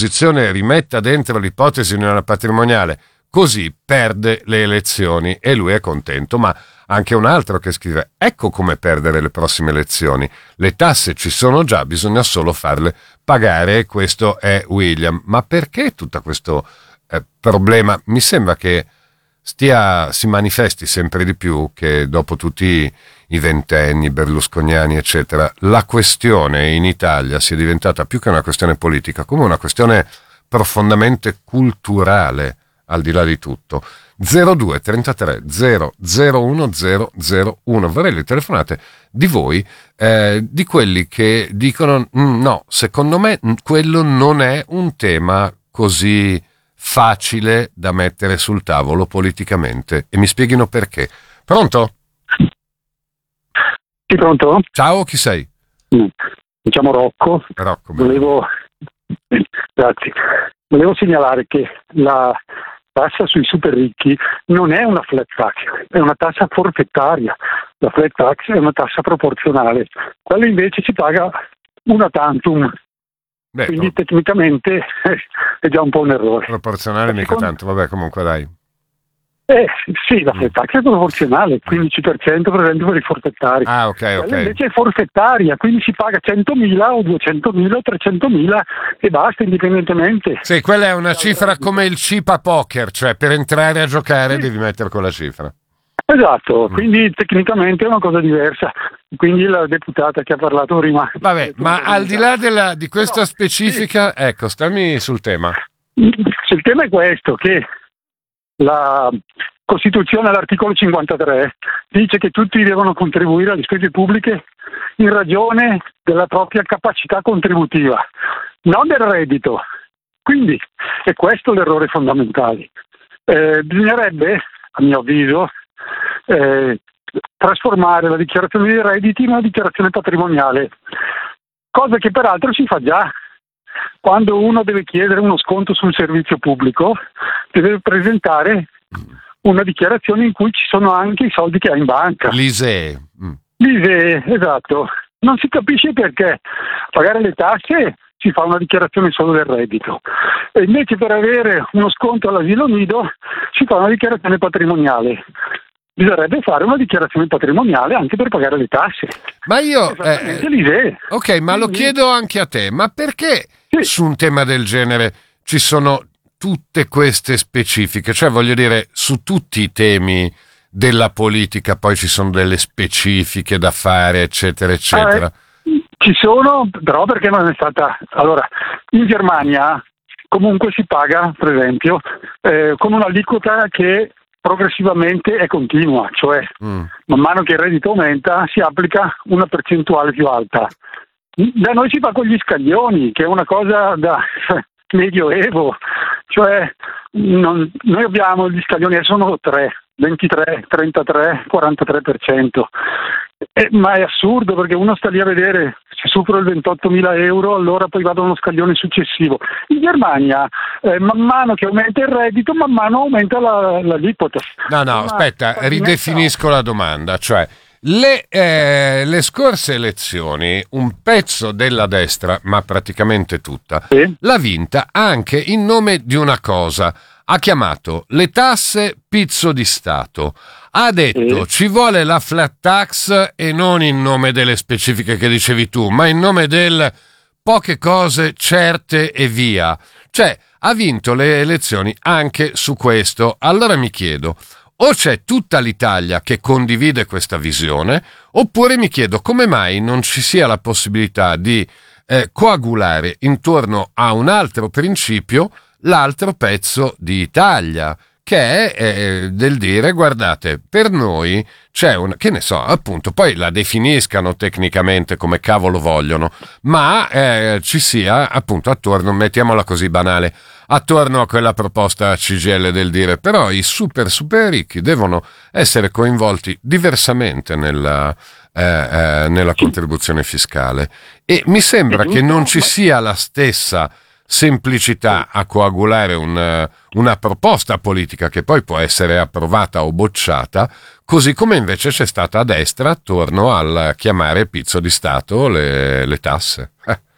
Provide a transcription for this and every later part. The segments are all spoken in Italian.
l'opposizione rimetta dentro l'ipotesi di una patrimoniale, così perde le elezioni e lui è contento. Ma anche un altro che scrive: ecco come perdere le prossime elezioni, le tasse ci sono già, bisogna solo farle pagare. Questo è William. Ma perché tutto questo problema? Mi sembra che si manifesti sempre di più, che dopo tutti i ventenni berlusconiani eccetera, la questione in Italia sia diventata più che una questione politica, come una questione profondamente culturale, al di là di tutto. 02 33 001 001. Vorrei le telefonate di voi, di quelli che dicono no, secondo me quello non è un tema così facile da mettere sul tavolo politicamente, e mi spieghino perché. Pronto? Sì, pronto? Ciao, chi sei? Mi chiamo Rocco. Grazie. Volevo segnalare che la tassa sui super ricchi non è una flat tax, è una tassa forfettaria. La flat tax è una tassa proporzionale, quella invece si paga una tantum. Quindi tecnicamente è già un po' un errore. Proporzionale mica tanto, vabbè, comunque dai. Sì, la flat tax è proporzionale, 15% per esempio per i forfettari. Ah, ok. Quella invece è forfettaria, quindi si paga 100.000 o 200.000 o 300.000 e basta, indipendentemente. Sì, quella è una cifra come il chip a poker, cioè per entrare a giocare devi mettere quella cifra. Esatto, quindi tecnicamente è una cosa diversa. Quindi la deputata che ha parlato prima. Vabbè, ma al di là di questa specifica, sì. Ecco, stammi sul tema. Il tema è questo, che la Costituzione all'articolo 53 dice che tutti devono contribuire alle spese pubbliche in ragione della propria capacità contributiva, non del reddito. Quindi è questo l'errore fondamentale. Bisognerebbe, a mio avviso, trasformare la dichiarazione dei redditi in una dichiarazione patrimoniale, cosa che peraltro si fa già. Quando uno deve chiedere uno sconto sul servizio pubblico, deve presentare una dichiarazione in cui ci sono anche i soldi che ha in banca. L'ISEE. L'ISEE, esatto. Non si capisce perché pagare le tasse si fa una dichiarazione solo del reddito, e invece per avere uno sconto all'asilo nido si fa una dichiarazione patrimoniale. Bisognerebbe fare una dichiarazione patrimoniale anche per pagare le tasse. Ma io l'ISEE. Ok, ma lo chiedo anche a te, ma perché su un tema del genere ci sono tutte queste specifiche? Cioè, voglio dire, su tutti i temi della politica poi ci sono delle specifiche da fare, eccetera, eccetera. Ci sono, però perché non è stata... Allora, in Germania comunque si paga, per esempio, con un'aliquota che progressivamente è continua, cioè man mano che il reddito aumenta si applica una percentuale più alta. Da noi si fa con gli scaglioni, che è una cosa da medioevo, cioè noi abbiamo gli scaglioni, sono 23, 33, 43%, ma è assurdo, perché uno sta lì a vedere, se supero il 28.000 euro allora poi vado a uno scaglione successivo. In Germania man mano che aumenta il reddito, man mano aumenta l'aliquota. No, aspetta, ridefinisco la domanda, cioè le scorse elezioni un pezzo della destra, ma praticamente tutta, l'ha vinta anche in nome di una cosa: ha chiamato le tasse pizzo di Stato, ha detto ci vuole la flat tax, e non in nome delle specifiche che dicevi tu, ma in nome del poche cose certe e via. Cioè ha vinto le elezioni anche su questo. Allora mi chiedo, o c'è tutta l'Italia che condivide questa visione, oppure mi chiedo come mai non ci sia la possibilità di coagulare intorno a un altro principio l'altro pezzo di Italia, che è del dire: guardate, per noi c'è un, che ne so, appunto, poi la definiscano tecnicamente come cavolo vogliono, ma ci sia appunto attorno, mettiamola così banale, attorno a quella proposta CGIL del dire però i super ricchi devono essere coinvolti diversamente nella contribuzione fiscale, e mi sembra che non ci sia la stessa semplicità a coagulare una proposta politica che poi può essere approvata o bocciata, così come invece c'è stata a destra attorno al chiamare pizzo di Stato le tasse.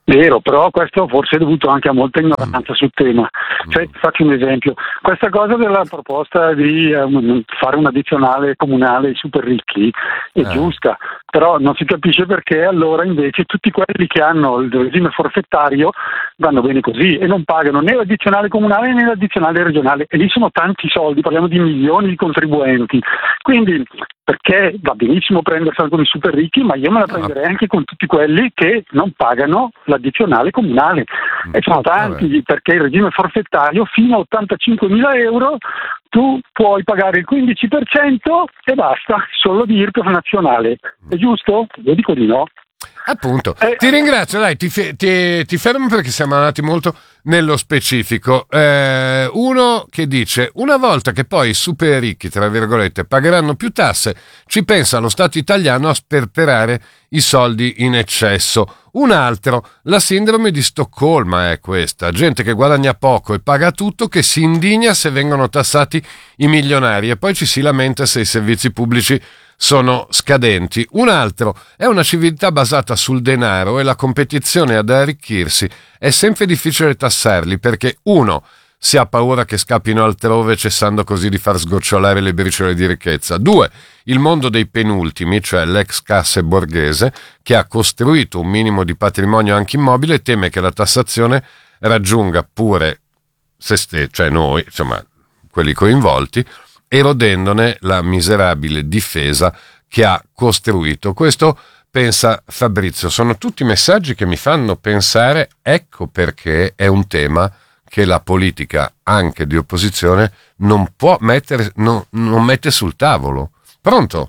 Vero, però questo forse è dovuto anche a molta ignoranza sul tema. Cioè, faccio un esempio, questa cosa della proposta di fare un addizionale comunale ai super ricchi è giusta, però non si capisce perché allora invece tutti quelli che hanno il regime forfettario vanno bene così e non pagano né l'addizionale comunale né l'addizionale regionale, e lì sono tanti soldi, parliamo di milioni di contribuenti, quindi perché va benissimo prendersela con i super ricchi, ma io me la prenderei anche con tutti quelli che non pagano l'addizionale comunale, e sono tanti, perché il regime forfettario fino a 85.000 euro tu puoi pagare il 15% e basta, solo di IRPEF nazionale, è giusto? Io dico di no. Appunto, ti ringrazio, dai, ti fermo perché siamo andati molto nello specifico. Uno che dice: una volta che poi i super ricchi, tra virgolette, pagheranno più tasse, ci pensa lo Stato italiano a sperperare i soldi in eccesso. Un altro, la sindrome di Stoccolma è questa: gente che guadagna poco e paga tutto, che si indigna se vengono tassati i milionari e poi ci si lamenta se i servizi pubblici sono scadenti. Un altro è una civiltà basata sul denaro e la competizione ad arricchirsi. È sempre difficile tassarli perché uno, si ha paura che scappino altrove, cessando così di far sgocciolare le briciole di ricchezza. 2. Il mondo dei penultimi, cioè l'ex classe borghese, che ha costruito un minimo di patrimonio anche immobile, teme che la tassazione raggiunga pure cioè noi, insomma, quelli coinvolti, erodendone la miserabile difesa che ha costruito. Questo pensa Fabrizio. Sono tutti messaggi che mi fanno pensare, ecco perché è un tema che la politica, anche di opposizione, non può mettere, non mette sul tavolo. Pronto?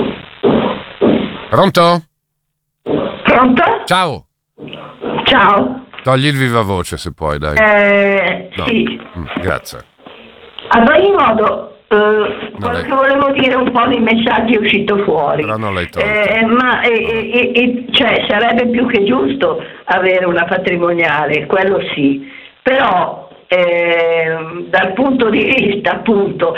Pronto? Pronto? Ciao. Ciao. Togli il viva voce se puoi, dai. No. Sì. Grazie. Ad ogni modo, quello che volevo dire, un po' di messaggi è uscito fuori. Però non l'hai tolto. Cioè, sarebbe più che giusto avere una patrimoniale, quello sì. Però dal punto di vista appunto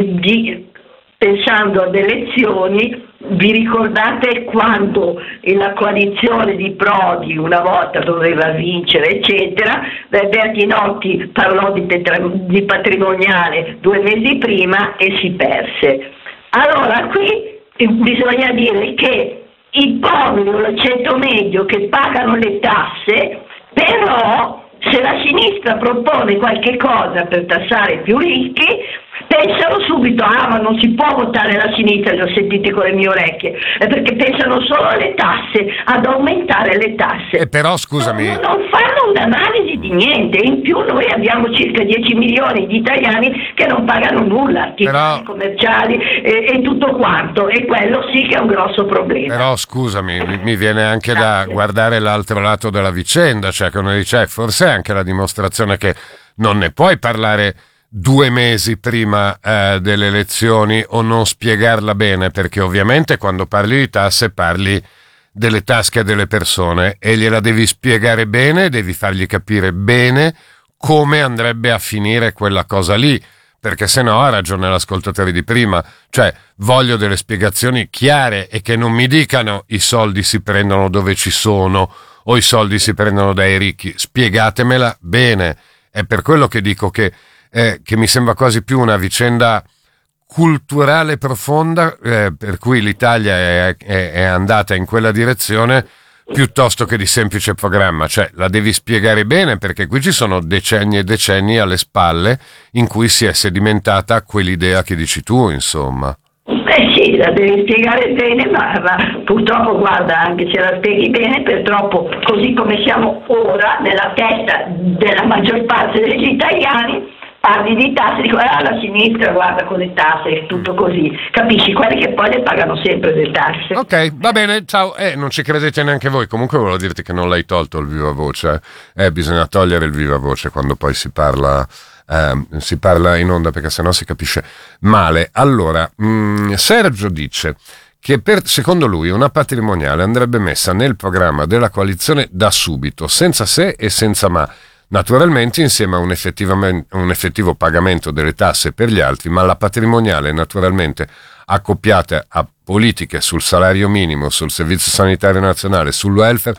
pensando ad elezioni, vi ricordate quando la coalizione di Prodi una volta doveva vincere eccetera, Bertinotti parlò di patrimoniale 2 mesi prima e si perse. Allora qui bisogna dire che i poveri o il ceto medio che pagano le tasse, però se la sinistra propone qualche cosa per tassare i più ricchi, pensano subito: ma non si può votare la sinistra, li ho sentiti con le mie orecchie, perché pensano solo alle tasse, ad aumentare le tasse. Però scusami, non fanno un'analisi di niente. In più noi abbiamo circa 10 milioni di italiani che non pagano nulla, attività commerciali e tutto quanto, e quello sì che è un grosso problema. Però scusami, mi viene anche da guardare l'altro lato della vicenda, cioè che uno dice forse è anche la dimostrazione che non ne puoi parlare 2 mesi prima delle elezioni o non spiegarla bene, perché ovviamente quando parli di tasse parli delle tasche delle persone e gliela devi spiegare bene, devi fargli capire bene come andrebbe a finire quella cosa lì, perché se no ha ragione l'ascoltatore di prima, cioè voglio delle spiegazioni chiare e che non mi dicano i soldi si prendono dove ci sono o i soldi si prendono dai ricchi, spiegatemela bene. È per quello che dico che mi sembra quasi più una vicenda culturale profonda, per cui l'Italia è andata in quella direzione piuttosto che di semplice programma. Cioè la devi spiegare bene, perché qui ci sono decenni e decenni alle spalle in cui si è sedimentata quell'idea che dici tu, insomma. Sì, la devi spiegare bene, ma purtroppo guarda, anche se la spieghi bene, purtroppo così come siamo ora nella testa della maggior parte degli italiani, parli di tasse, dico la sinistra guarda con le tasse, è tutto così, capisci? Quelli che poi le pagano sempre le tasse. Ok, va bene, ciao. Non ci credete neanche voi, comunque volevo dirti che non l'hai tolto il viva voce, bisogna togliere il viva voce quando poi si parla in onda, perché sennò si capisce male. Allora, Sergio dice che secondo lui una patrimoniale andrebbe messa nel programma della coalizione da subito, senza se e senza ma, naturalmente insieme a un effettivo pagamento delle tasse per gli altri, ma la patrimoniale naturalmente accoppiata a politiche sul salario minimo, sul servizio sanitario nazionale, sul welfare,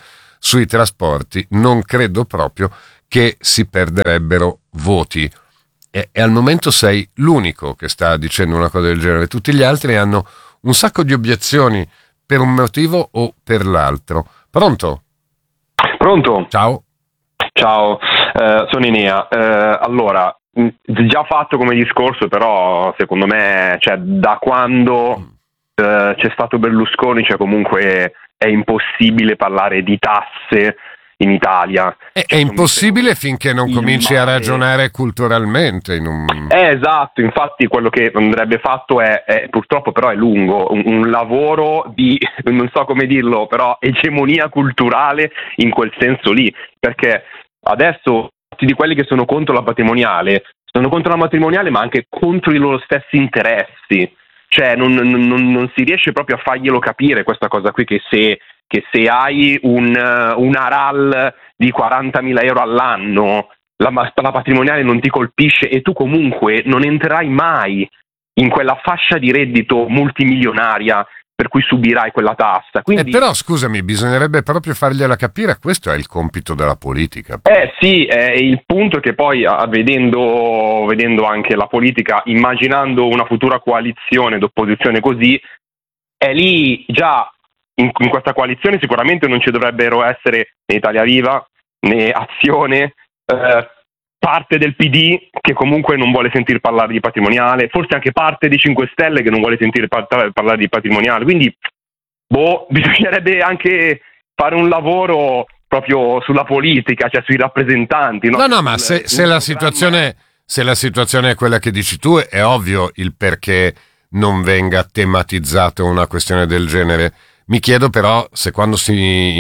sui trasporti, non credo proprio che si perderebbero voti. E al momento sei l'unico che sta dicendo una cosa del genere. Tutti gli altri hanno un sacco di obiezioni per un motivo o per l'altro. Pronto? Pronto? Ciao. Ciao, sono Enea. Allora, già fatto come discorso, però secondo me, cioè, da quando c'è stato Berlusconi, cioè comunque è impossibile parlare di tasse in Italia. È impossibile finché non cominci a ragionare culturalmente. Esatto, infatti quello che andrebbe fatto è purtroppo però è lungo, un lavoro di, non so come dirlo, però egemonia culturale in quel senso lì, perché adesso tutti di quelli che sono contro la patrimoniale, sono contro la patrimoniale ma anche contro i loro stessi interessi, cioè non si riesce proprio a farglielo capire questa cosa qui, che se hai una RAL di 40.000 euro all'anno, la patrimoniale non ti colpisce e tu comunque non entrerai mai in quella fascia di reddito multimilionaria per cui subirai quella tassa. Quindi, però scusami, bisognerebbe proprio fargliela capire, questo è il compito della politica. Sì, il punto è che poi vedendo anche la politica, immaginando una futura coalizione d'opposizione così, è lì già in questa coalizione sicuramente non ci dovrebbero essere né Italia Viva né Azione, parte del PD che comunque non vuole sentir parlare di patrimoniale, forse anche parte di 5 Stelle che non vuole sentire parlare di patrimoniale, quindi bisognerebbe anche fare un lavoro proprio sulla politica, cioè sui rappresentanti. No, ma se la situazione è quella che dici tu, è ovvio il perché non venga tematizzato una questione del genere. Mi chiedo però se quando si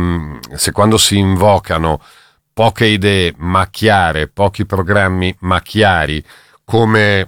invocano poche idee ma chiare, pochi programmi ma chiari come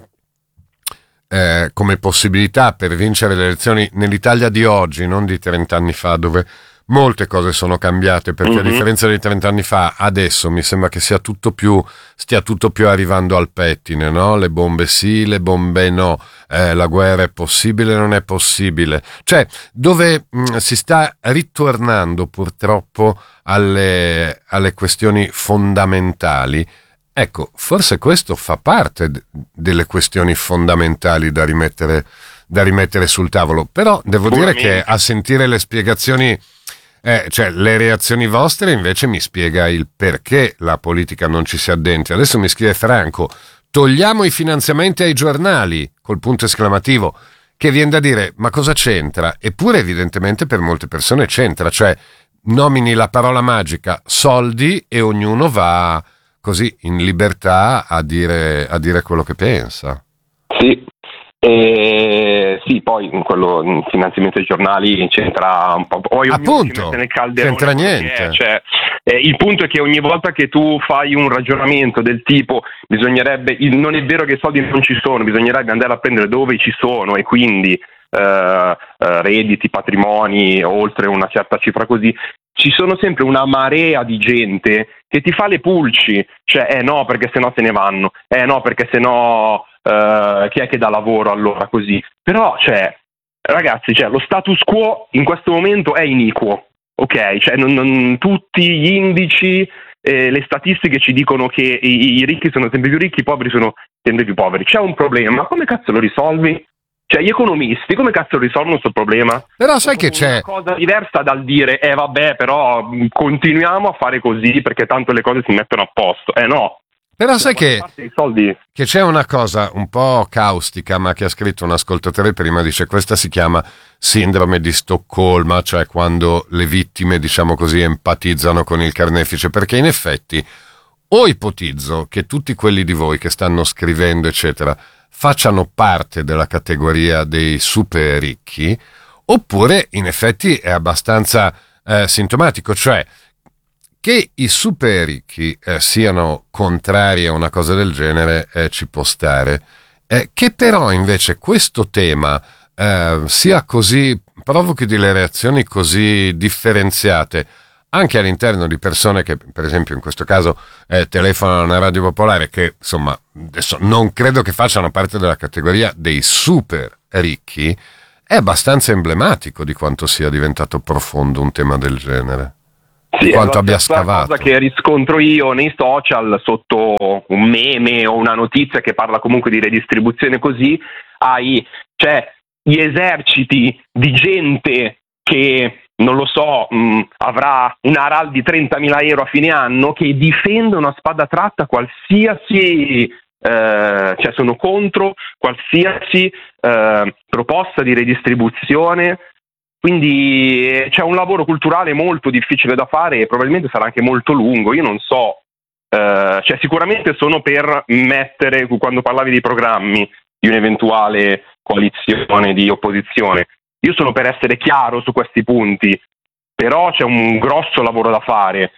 possibilità per vincere le elezioni nell'Italia di oggi, non di 30 anni fa, dove molte cose sono cambiate, perché a differenza di 30 anni fa, adesso mi sembra che stia tutto più arrivando al pettine, no? Le bombe sì, le bombe no, la guerra è possibile, non è possibile, cioè dove si sta ritornando purtroppo alle questioni fondamentali. Ecco, forse questo fa parte delle questioni fondamentali da rimettere sul tavolo, però devo dire che a sentire le spiegazioni, cioè le reazioni vostre, invece mi spiega il perché la politica non ci si addentri. Adesso mi scrive Franco: togliamo i finanziamenti ai giornali, col punto esclamativo, che viene da dire, ma cosa c'entra? Eppure evidentemente per molte persone c'entra, cioè nomini la parola magica soldi e ognuno va così in libertà a dire quello che pensa. Sì. Sì, poi in finanziamento ai giornali c'entra un po'. Poi appunto, c'entra niente. Cioè, il punto è che ogni volta che tu fai un ragionamento del tipo non è vero che i soldi non ci sono, bisognerebbe andare a prendere dove ci sono e quindi redditi, patrimoni oltre una certa cifra così, ci sono sempre una marea di gente che ti fa le pulci, cioè no perché sennò se ne vanno, no perché sennò chi è che dà lavoro allora così. Però ragazzi, lo status quo in questo momento è iniquo, ok? Cioè non tutti gli indici, le statistiche ci dicono che i ricchi sono sempre più ricchi, i poveri sono sempre più poveri. C'è un problema, come cazzo lo risolvi? Cioè gli economisti come cazzo risolvono questo problema? Però sai che c'è una cosa diversa dal dire vabbè però continuiamo a fare così perché tanto le cose si mettono a posto. No. Però sai che c'è una cosa un po' caustica, ma che ha scritto un ascoltatore prima, dice questa si chiama sindrome di Stoccolma, cioè quando le vittime, diciamo così, empatizzano con il carnefice, perché in effetti o ipotizzo che tutti quelli di voi che stanno scrivendo eccetera facciano parte della categoria dei super ricchi, oppure in effetti è abbastanza sintomatico, cioè che i super ricchi siano contrari a una cosa del genere ci può stare, che però invece questo tema sia così, provochi delle reazioni così differenziate anche all'interno di persone che, per esempio in questo caso, telefonano a una radio popolare, che insomma adesso non credo che facciano parte della categoria dei super ricchi, è abbastanza emblematico di quanto sia diventato profondo un tema del genere. Sì, quanto abbia scavato. Cosa che riscontro io nei social sotto un meme o una notizia che parla comunque di redistribuzione, così c'è gli eserciti di gente che, non lo so, avrà un ARAL di 30.000 euro a fine anno, che difendono a spada tratta qualsiasi, cioè sono contro qualsiasi proposta di redistribuzione. Quindi c'è un lavoro culturale molto difficile da fare e probabilmente sarà anche molto lungo. Io non so, cioè sicuramente sono per mettere, quando parlavi di programmi di un'eventuale coalizione di opposizione, io sono per essere chiaro su questi punti, però c'è un grosso lavoro da fare.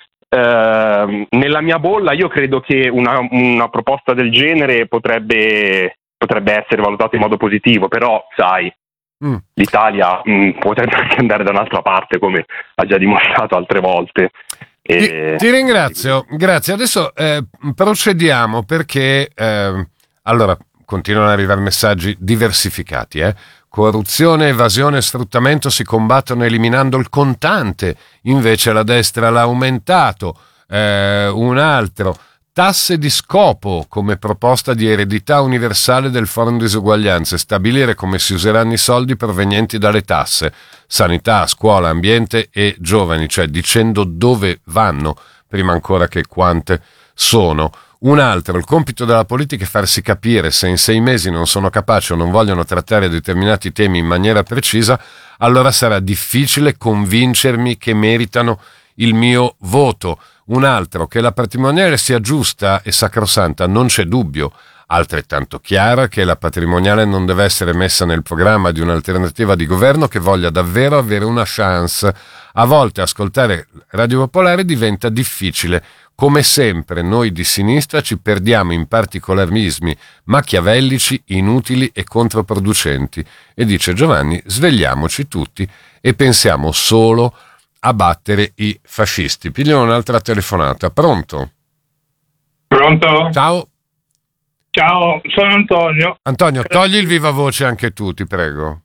Nella mia bolla io credo che una proposta del genere potrebbe essere valutata in modo positivo, però sai, l'Italia potrebbe anche andare da un'altra parte, come ha già dimostrato altre volte. Ti ringrazio, grazie. Adesso procediamo perché allora continuano ad arrivare messaggi diversificati. Corruzione, evasione e sfruttamento si combattono eliminando il contante, invece la destra l'ha aumentato. Un altro: tasse di scopo come proposta di eredità universale del Forum Disuguaglianze, stabilire come si useranno i soldi provenienti dalle tasse, sanità, scuola, ambiente e giovani, cioè dicendo dove vanno prima ancora che quante sono. Un altro: il compito della politica è farsi capire. Se in 6 mesi non sono capaci o non vogliono trattare determinati temi in maniera precisa, allora sarà difficile convincermi che meritano il mio voto. Un altro: che la patrimoniale sia giusta e sacrosanta non c'è dubbio, altrettanto chiara che la patrimoniale non deve essere messa nel programma di un'alternativa di governo che voglia davvero avere una chance. A volte ascoltare Radio Popolare diventa difficile. Come sempre noi di sinistra ci perdiamo in particolarismi machiavellici, inutili e controproducenti. E dice Giovanni: svegliamoci tutti e pensiamo solo a battere i fascisti. Pigliamo un'altra telefonata. Pronto? Pronto? Ciao. Ciao, sono Antonio. Antonio, togli il viva voce anche tu, ti prego.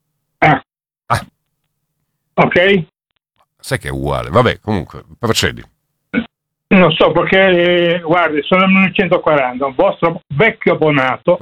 Ok? Sai che è uguale. Vabbè, comunque, procedi. Non so perché, guardi, sono nel 1940, un vostro vecchio abbonato,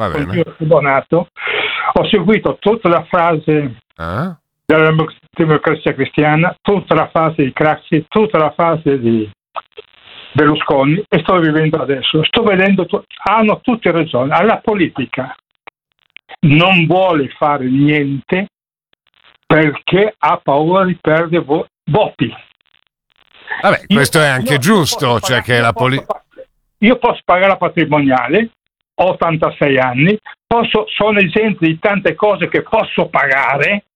ho seguito tutta la fase della democrazia cristiana, tutta la fase di Craxi, tutta la fase di Berlusconi, e sto vivendo adesso. Sto vedendo, hanno tutte ragione. La politica non vuole fare niente perché ha paura di perdere voti. Vabbè, questo è anche giusto, cioè che la politica... Io posso pagare la patrimoniale, ho 86 anni, sono esente di tante cose che posso pagare,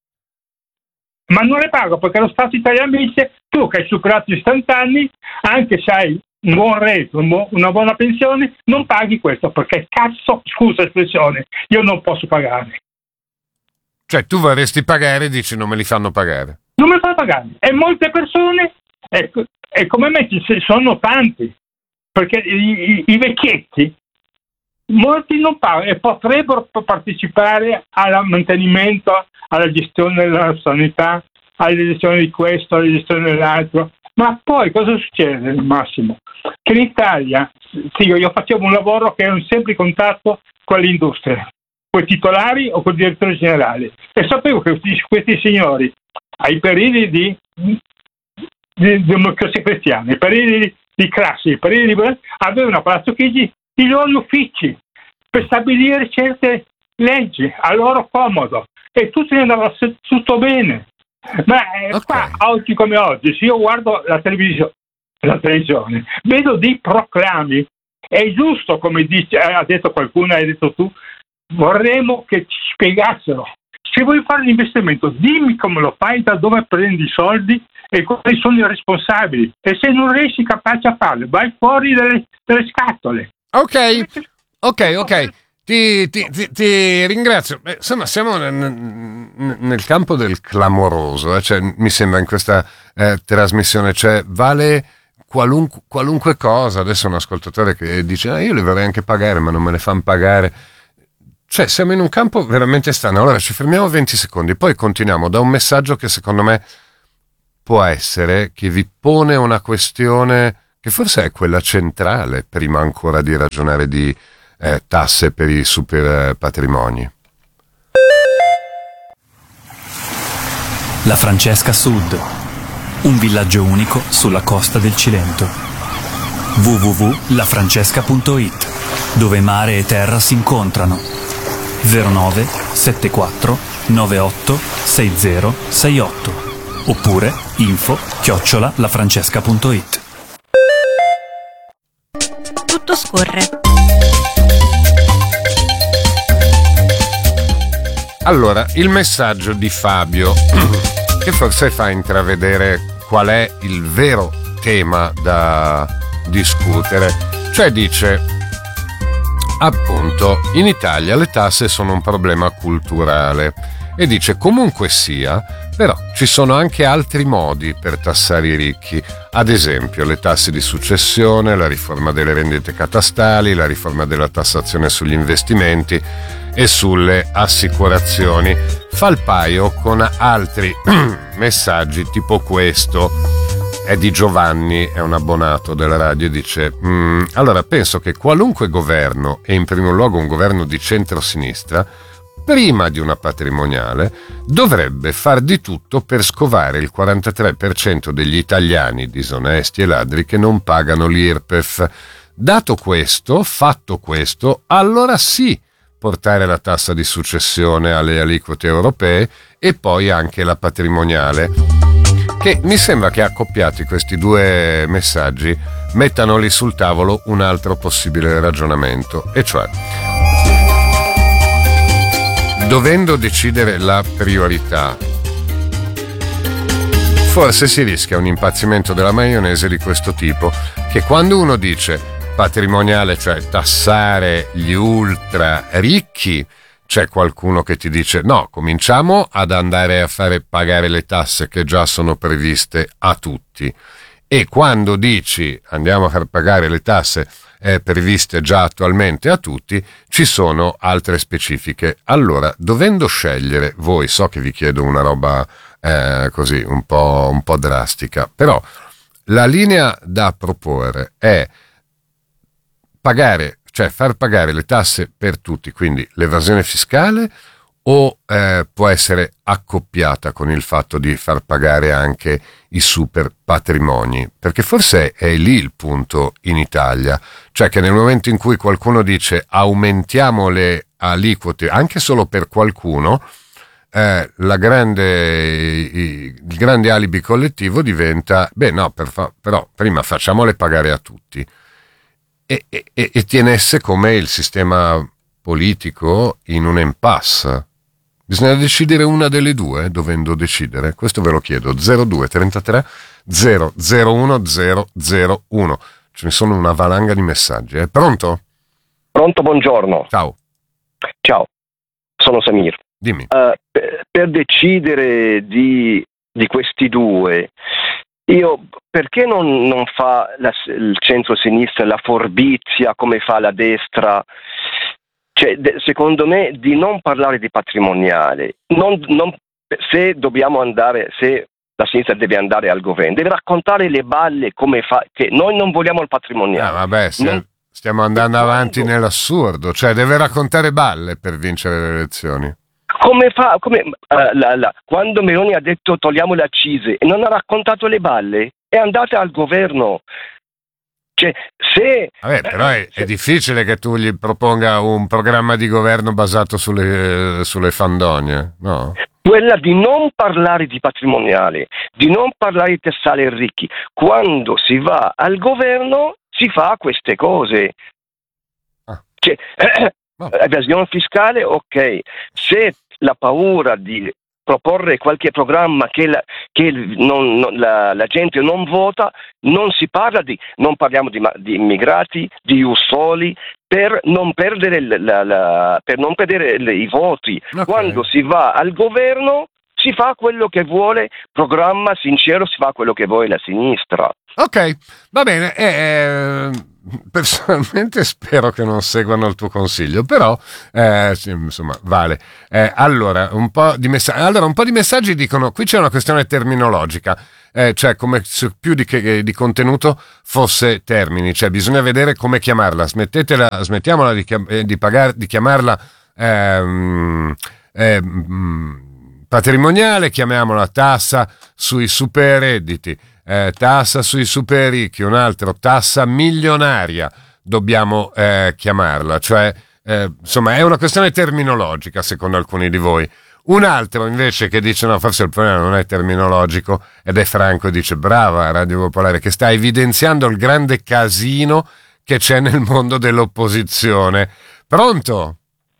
ma non le pago perché lo Stato italiano mi dice: tu che hai superato gli 70 anni, anche se hai un buon reddito, una buona pensione, non paghi questo perché cazzo, scusa l'espressione, io non posso pagare. Cioè tu vorresti pagare e dici non me li fanno pagare. Non me li fanno pagare. E molte persone, e come me sono tanti, perché i vecchietti, molti non pagano e potrebbero partecipare al mantenimento, alla gestione della sanità, alla gestione di questo, alla gestione dell'altro. Ma poi cosa succede, Massimo? Che in Italia, io facevo un lavoro che ero sempre in contatto con l'industria, con i titolari o con il direttore generale, e sapevo che questi signori, ai periodi di democrazia cristiana, ai periodi di Craxi, ai periodi avevano a Palazzo Chigi i loro uffici per stabilire certe leggi a loro comodo, e tutto andava tutto bene. Ma qua, oggi come oggi, se io guardo la televisione, vedo dei proclami. È giusto, come ha detto qualcuno, hai detto tu, vorremmo che ci spiegassero: se vuoi fare l'investimento, dimmi come lo fai, da dove prendi i soldi e quali sono i responsabili, e se non riesci capace a farlo, vai fuori dalle scatole. Ok. Ti ringrazio. Insomma, siamo nel campo del clamoroso, cioè, mi sembra, in questa trasmissione, cioè vale qualunque cosa. Adesso un ascoltatore che dice: io le vorrei anche pagare ma non me le fanno pagare. Cioè siamo in un campo veramente strano. Allora ci fermiamo 20 secondi, poi continuiamo da un messaggio che secondo me può essere che vi pone una questione che forse è quella centrale prima ancora di ragionare di tasse per i super patrimoni. La Francesca Sud, un villaggio unico sulla costa del Cilento. www.lafrancesca.it, dove mare e terra si incontrano. 09 74 98 60 68 oppure info@lafrancesca.it. Tutto scorre. Allora, il messaggio di Fabio, che forse fa intravedere qual è il vero tema da discutere, cioè dice, appunto, in Italia le tasse sono un problema culturale e dice, comunque sia, però ci sono anche altri modi per tassare i ricchi, ad esempio le tasse di successione, la riforma delle rendite catastali, la riforma della tassazione sugli investimenti e sulle assicurazioni. Fa il paio con altri messaggi tipo questo. È di Giovanni, è un abbonato della radio, e dice allora penso che qualunque governo, e in primo luogo un governo di centrosinistra, prima di una patrimoniale dovrebbe far di tutto per scovare il 43% degli italiani disonesti e ladri che non pagano l'IRPEF. Dato questo, fatto questo, allora sì, portare la tassa di successione alle aliquote europee e poi anche la patrimoniale. Che mi sembra che accoppiati questi due messaggi mettano lì sul tavolo un altro possibile ragionamento, e cioè, dovendo decidere la priorità, forse si rischia un impazzimento della maionese di questo tipo, che quando uno dice patrimoniale, cioè tassare gli ultra ricchi, c'è qualcuno che ti dice no, cominciamo ad andare a fare pagare le tasse che già sono previste a tutti, e quando dici andiamo a far pagare le tasse previste già attualmente a tutti, ci sono altre specifiche. Allora, dovendo scegliere, voi, so che vi chiedo una roba così un po' drastica, però la linea da proporre è pagare, cioè far pagare le tasse per tutti, quindi l'evasione fiscale, o può essere accoppiata con il fatto di far pagare anche i super patrimoni? Perché forse è lì il punto in Italia, cioè che nel momento in cui qualcuno dice aumentiamo le aliquote anche solo per qualcuno, il grande alibi collettivo diventa però prima facciamole pagare a tutti, e tienesse come il sistema politico in un impasse. Bisogna decidere una delle due, dovendo decidere. Questo ve lo chiedo. 02 33 001 001. Ce ne sono una valanga di messaggi. È pronto? Pronto, buongiorno. Ciao. Ciao, sono Samir. Dimmi. Per decidere di questi due, perché non fa il centro-sinistra la forbizia come fa la destra? Cioè, secondo me, di non parlare di patrimoniale, se la sinistra deve andare al governo, deve raccontare le balle come fa, che noi non vogliamo il patrimoniale. Stiamo andando avanti nell'assurdo, cioè deve raccontare balle per vincere le elezioni. Quando Meloni ha detto togliamo le accise e non ha raccontato le balle, è andata al governo. Cioè, però è difficile che tu gli proponga un programma di governo basato sulle fandonie, no? Quella di non parlare di patrimoniale, di non parlare di tassare i ricchi. Quando si va al governo si fa queste cose. Cioè, evasione fiscale, ok. Se la paura di proporre qualche programma che la gente non vota, non parliamo di immigrati, di ius-soli, per non perdere i voti. Okay. Quando si va al governo si fa quello che vuole, programma sincero, si fa quello che vuole la sinistra. Ok, va bene. Personalmente spero che non seguano il tuo consiglio, però insomma vale. Allora un po' di messaggi dicono: qui c'è una questione terminologica. cioè come se più di contenuto fosse termini, cioè bisogna vedere come chiamarla. Smettiamola di chiamarla patrimoniale, chiamiamola tassa sui super redditi, tassa sui super ricchi, un altro tassa milionaria dobbiamo chiamarla, cioè insomma è una questione terminologica secondo alcuni di voi. Un altro invece che dice no, forse il problema non è terminologico, ed è Franco, dice brava Radio Popolare che sta evidenziando il grande casino che c'è nel mondo dell'opposizione. Pronto?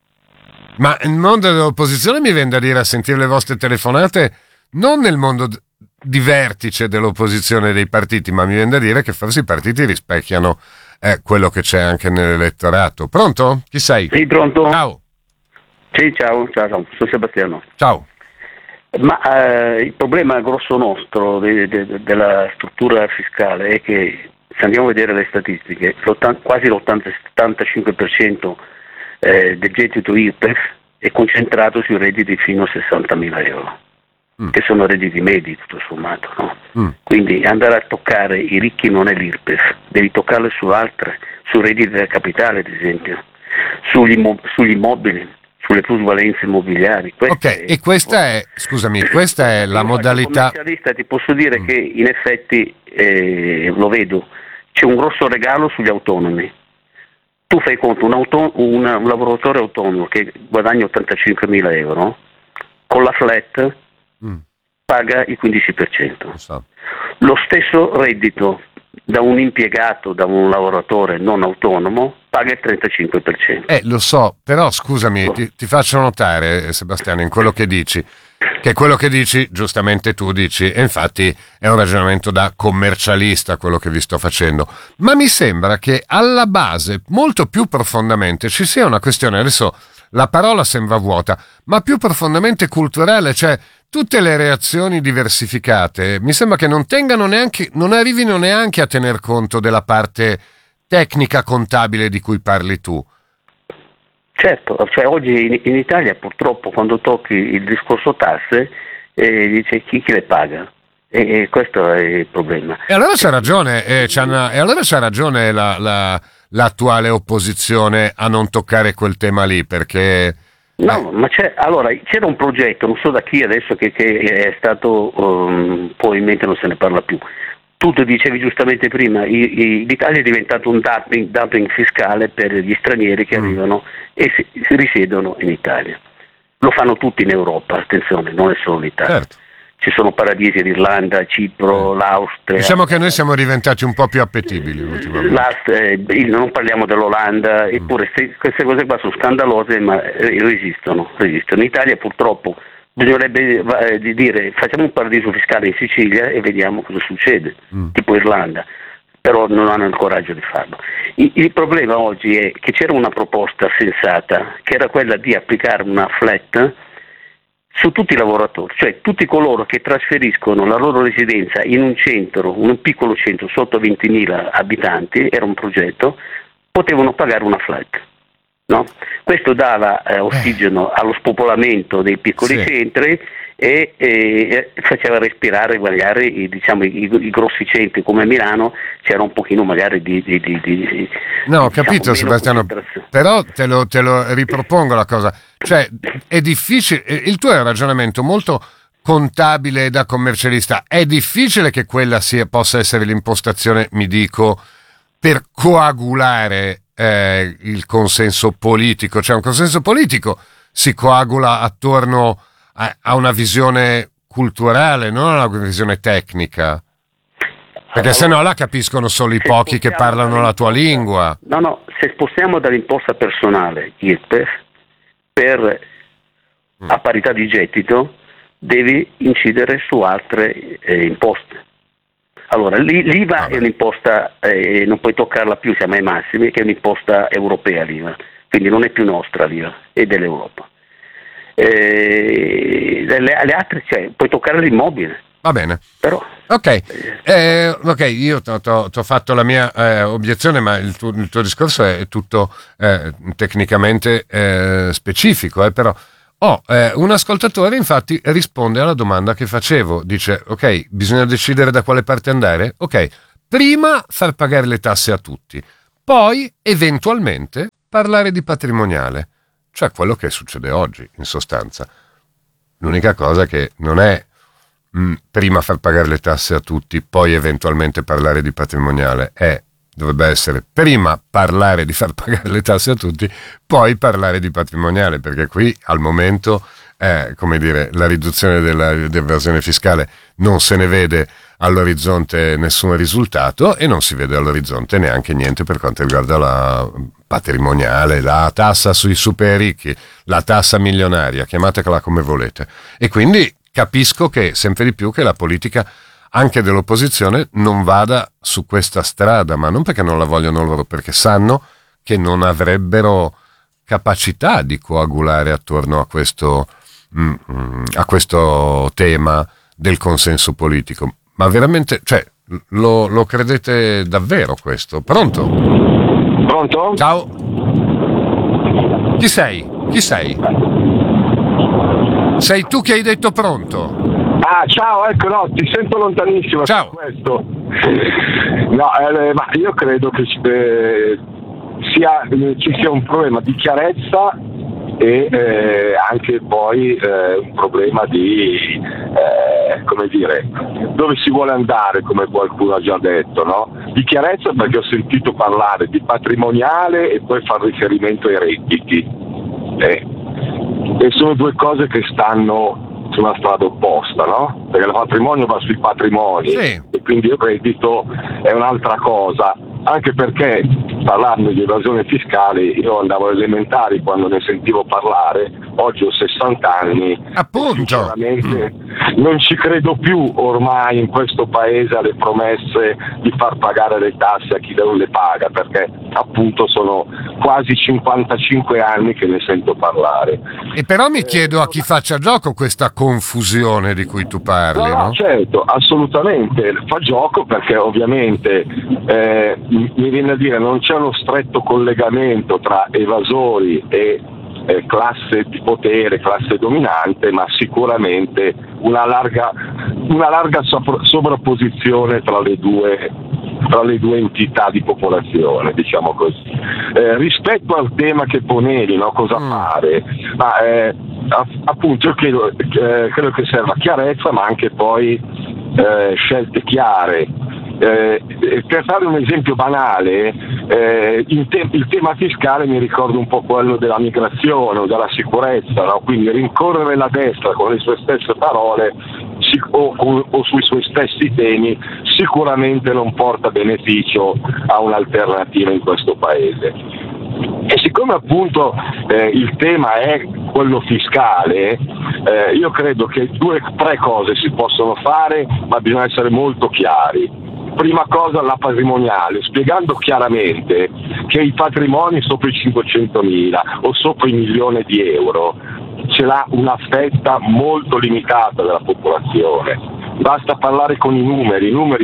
Ma il mondo dell'opposizione mi viene da dire, a sentire le vostre telefonate, non nel mondo di vertice dell'opposizione dei partiti, ma mi viene da dire che forse i partiti rispecchiano quello che c'è anche nell'elettorato. Pronto? Chi sei? Sì, pronto? Ciao. Sì, ciao, sono Sebastiano. Ciao. Ma il problema grosso nostro della struttura fiscale è che, se andiamo a vedere le statistiche, quasi l'80-75% del gettito IRPEF è concentrato sui redditi fino a 60.000 euro, che sono redditi medi tutto sommato, no? Quindi andare a toccare i ricchi non è l'IRPEF, devi toccarle su altre, sui redditi del capitale ad esempio, sugli immobili, sulle plusvalenze immobiliari. E questa è, scusami, questa è la modalità. Come commercialista ti posso dire che in effetti lo vedo, c'è un grosso regalo sugli autonomi. Tu fai conto, un lavoratore autonomo che guadagna 85.000 euro, con la flat paga il 15%. Lo stesso reddito da un impiegato, da un lavoratore non autonomo, paga il 35%. Lo so, però scusami, ti faccio notare, Sebastiano, in quello che dici, che quello che dici, giustamente tu dici, e infatti è un ragionamento da commercialista quello che vi sto facendo, ma mi sembra che alla base, molto più profondamente, ci sia una questione, adesso la parola sembra vuota, ma più profondamente culturale, cioè tutte le reazioni diversificate, mi sembra che non arrivino neanche a tener conto della parte tecnica contabile di cui parli tu. Certo, cioè oggi in Italia purtroppo quando tocchi il discorso tasse dice chi le paga, e questo è il problema. E allora c'ha ragione l'attuale opposizione a non toccare quel tema lì, perché no, ma c'era un progetto, non so da chi adesso, che è stato poi in mente non se ne parla più. Tu dicevi giustamente prima, l'Italia è diventato un dumping fiscale per gli stranieri che arrivano e si risiedono in Italia. Lo fanno tutti in Europa, attenzione, non è solo l'Italia. Certo. Ci sono paradisi, l'Irlanda, Cipro, l'Austria. Diciamo che noi siamo diventati un po' più appetibili ultimamente. Non parliamo dell'Olanda, eppure queste cose qua sono scandalose, ma resistono. In Italia purtroppo bisognerebbe dire facciamo un paradiso fiscale in Sicilia e vediamo cosa succede, tipo Irlanda, però non hanno il coraggio di farlo. Il problema oggi è che c'era una proposta sensata che era quella di applicare una flat su tutti i lavoratori, cioè tutti coloro che trasferiscono la loro residenza in un centro, un piccolo centro sotto 20.000 abitanti, era un progetto, potevano pagare una flat. No? Questo dava ossigeno allo spopolamento dei piccoli centri e faceva respirare magari i grossi centri come Milano, c'era un pochino magari di no, ho capito Sebastiano, però te lo ripropongo la cosa, cioè è difficile, il tuo è un ragionamento molto contabile da commercialista, è difficile che quella possa essere l'impostazione, mi dico, per coagulare il consenso politico, cioè un consenso politico si coagula attorno a una visione culturale, non a una visione tecnica, perché sennò la capiscono solo i pochi che parlano la tua lingua. No, se spostiamo dall'imposta personale IRPEF a parità di gettito, devi incidere su altre imposte. Allora, l'IVA è un'imposta, non puoi toccarla più, siamo ai massimi, che è un'imposta europea l'IVA, quindi non è più nostra l'IVA, è dell'Europa. Le altre, cioè, puoi toccare l'immobile. Va bene. Però, ok, io ti ho fatto la mia obiezione, ma il tuo discorso è tutto tecnicamente specifico, però Un ascoltatore infatti risponde alla domanda che facevo, dice ok, bisogna decidere da quale parte andare, ok, prima far pagare le tasse a tutti, poi eventualmente parlare di patrimoniale, cioè quello che succede oggi in sostanza. L'unica cosa che non è prima far pagare le tasse a tutti, poi eventualmente parlare di patrimoniale, dovrebbe essere prima parlare di far pagare le tasse a tutti, poi parlare di patrimoniale, perché qui al momento come dire, la riduzione dell'evasione fiscale non se ne vede all'orizzonte nessun risultato e non si vede all'orizzonte neanche niente per quanto riguarda la patrimoniale, la tassa sui super ricchi, la tassa milionaria, chiamatela come volete. E quindi capisco che sempre di più che la politica anche dell'opposizione non vada su questa strada, ma non perché non la vogliono loro, perché sanno che non avrebbero capacità di coagulare attorno a questo tema del consenso politico. Ma veramente, cioè, lo credete davvero questo? Pronto? Pronto? Ciao. Chi sei? Sei tu che hai detto pronto? Ah, ciao, ecco, no, ti sento lontanissimo. Ciao. Questo. No, ma io credo che ci sia un problema di chiarezza e anche poi un problema di, come dire, dove si vuole andare, come qualcuno ha già detto, no? Di chiarezza, perché ho sentito parlare di patrimoniale e poi far riferimento ai redditi. E sono due cose che stanno su una strada opposta, no? Perché il patrimonio va sui patrimoni, sì, e quindi il reddito è un'altra cosa. Anche perché, parlando di evasione fiscale, io andavo alle elementari quando ne sentivo parlare, oggi ho 60 anni, appunto. Sinceramente non ci credo più ormai in questo paese alle promesse di far pagare le tasse a chi non le paga, perché appunto sono quasi 55 anni che ne sento parlare. E però mi chiedo a chi faccia gioco questa confusione di cui tu parli, no? Certo, assolutamente, fa gioco perché ovviamente mi viene a dire non c'è uno stretto collegamento tra evasori e classe di potere, classe dominante, ma sicuramente una larga sovrapposizione tra le due entità di popolazione, diciamo così. Rispetto al tema che ponevi, no, cosa fare? Ma appunto io credo che serva chiarezza, ma anche poi scelte chiare. Per fare un esempio banale, il tema fiscale mi ricorda un po' quello della migrazione o della sicurezza, no? Quindi rincorrere la destra con le sue stesse parole o sui suoi stessi temi sicuramente non porta beneficio a un'alternativa in questo paese. E siccome appunto il tema è quello fiscale, io credo che 2-3 cose si possono fare, ma bisogna essere molto chiari. Prima cosa la patrimoniale, spiegando chiaramente che i patrimoni sopra i 500.000 o sopra i 1 milione di euro ce l'ha una fetta molto limitata della popolazione. Basta parlare con i numeri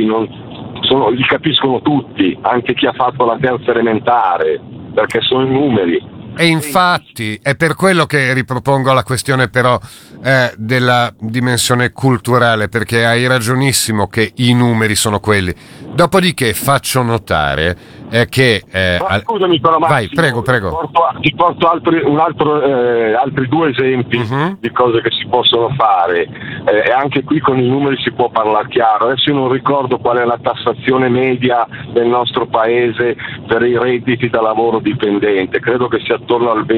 li capiscono tutti, anche chi ha fatto la terza elementare, perché sono i numeri. E infatti è per quello che ripropongo la questione però della dimensione culturale, perché hai ragionissimo che i numeri sono quelli. Dopodiché faccio notare che... scusami però Vai, Massimo, prego. Ti porto altri 2 esempi di cose che si possono fare, e anche qui con i numeri si può parlare chiaro. Adesso io non ricordo qual è la tassazione media del nostro paese per i redditi da lavoro dipendente, credo che sia attorno al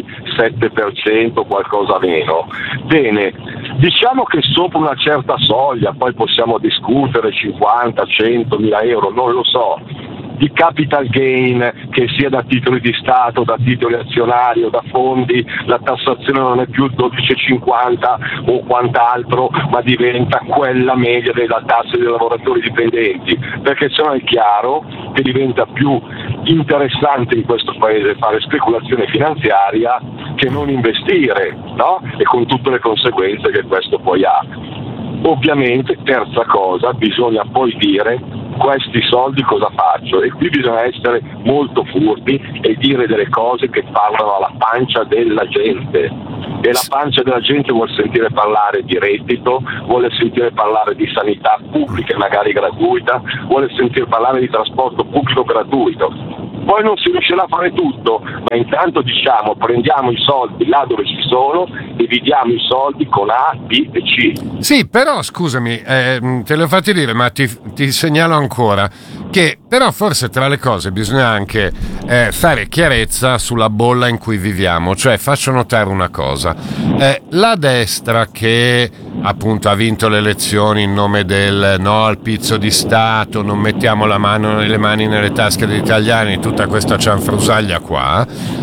27%, qualcosa meno. Bene, diciamo che sopra una certa soglia, poi possiamo discutere 50, 100 mila euro, non lo so, di capital gain, che sia da titoli di Stato, da titoli azionari o da fondi, la tassazione non è più 12,50 o quant'altro, ma diventa quella media della tassa dei lavoratori dipendenti, perché se no è chiaro che diventa più interessante in questo paese fare speculazione finanziaria che non investire, no? E con tutte le conseguenze che questo poi ha. Ovviamente, terza cosa, bisogna poi dire questi soldi cosa faccio, e qui bisogna essere molto furbi e dire delle cose che parlano alla pancia della gente. e la pancia della gente vuole sentire parlare di reddito, vuole sentire parlare di sanità pubblica e magari gratuita, vuole sentire parlare di trasporto pubblico gratuito. Poi non si riuscirà a fare tutto, ma intanto diciamo prendiamo i soldi là dove ci sono, dividiamo i soldi con A, B e C. Sì, però scusami, te l'ho fatti dire, ma ti segnalo ancora che però forse tra le cose bisogna anche fare chiarezza sulla bolla in cui viviamo. Cioè, faccio notare una cosa, la destra che appunto ha vinto le elezioni in nome del no al pizzo di Stato, non mettiamo le mani nelle tasche degli italiani, tutta questa cianfrusaglia qua,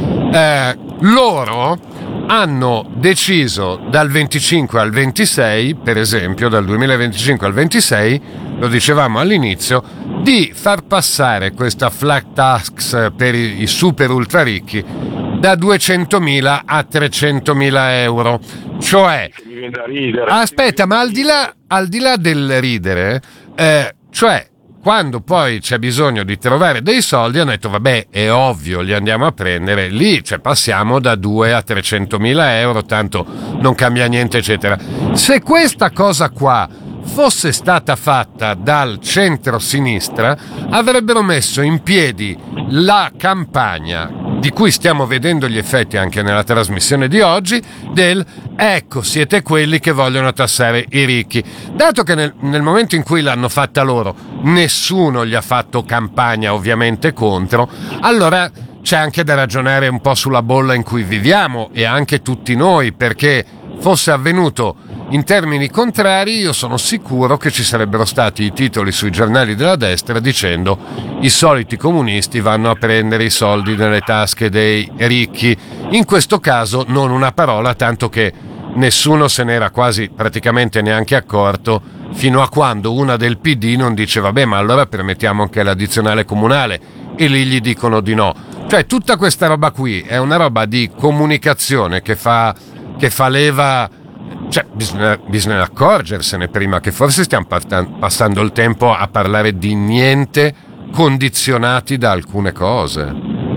loro hanno deciso dal 25 al 26, per esempio dal 2025 al 26, lo dicevamo all'inizio, di far passare questa flat tax per i super ultra ricchi da 200.000 a 300.000 euro. Cioè, aspetta, ma al di là del ridere, cioè quando poi c'è bisogno di trovare dei soldi hanno detto vabbè, è ovvio, li andiamo a prendere lì, cioè passiamo da 2 a 300.000 euro, tanto non cambia niente eccetera. Se questa cosa qua fosse stata fatta dal centro-sinistra, avrebbero messo in piedi la campagna di cui stiamo vedendo gli effetti anche nella trasmissione di oggi, del ecco, siete quelli che vogliono tassare i ricchi. Dato che nel momento in cui l'hanno fatta loro nessuno gli ha fatto campagna ovviamente contro, allora c'è anche da ragionare un po' sulla bolla in cui viviamo e anche tutti noi, perché fosse avvenuto in termini contrari io sono sicuro che ci sarebbero stati i titoli sui giornali della destra dicendo i soliti comunisti vanno a prendere i soldi nelle tasche dei ricchi. In questo caso non una parola, tanto che nessuno se n'era quasi praticamente neanche accorto, fino a quando una del PD non dice vabbè, ma allora permettiamo anche l'addizionale comunale, e lì gli dicono di no. Cioè tutta questa roba qui è una roba di comunicazione che fa leva. Cioè, bisogna accorgersene prima, che forse stiamo passando il tempo a parlare di niente condizionati da alcune cose.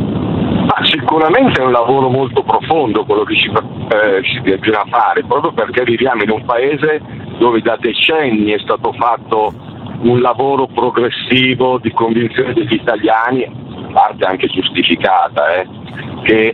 Ma sicuramente è un lavoro molto profondo quello che ci bisogna fare, proprio perché viviamo in un paese dove da decenni è stato fatto un lavoro progressivo di convinzione degli italiani, parte anche giustificata, che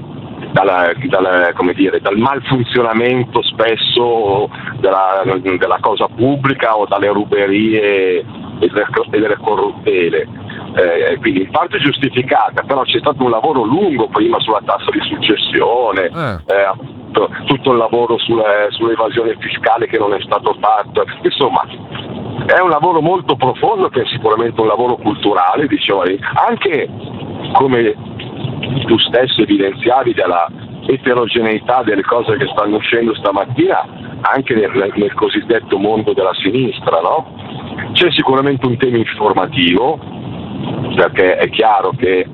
dal malfunzionamento spesso della cosa pubblica o dalle ruberie e delle corruttele, quindi in parte giustificata, però c'è stato un lavoro lungo prima sulla tassa di successione, tutto il lavoro sull'evasione fiscale che non è stato fatto, insomma è un lavoro molto profondo, che è sicuramente un lavoro culturale, dicevo, anche come tu stesso evidenziavi della eterogeneità delle cose che stanno uscendo stamattina anche nel cosiddetto mondo della sinistra, no? C'è sicuramente un tema informativo, perché è chiaro che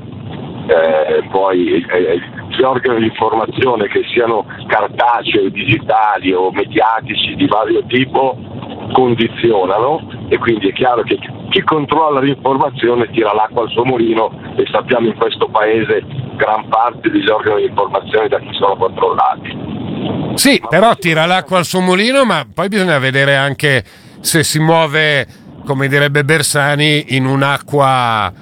poi gli organi di informazione, che siano cartacei, digitali o mediatici di vario tipo, condizionano, e quindi è chiaro che chi controlla l'informazione tira l'acqua al suo mulino, e sappiamo in questo paese gran parte degli organi di informazione da chi sono controllati. Sì, però tira l'acqua al suo mulino, ma poi bisogna vedere anche se si muove, come direbbe Bersani, in un'acqua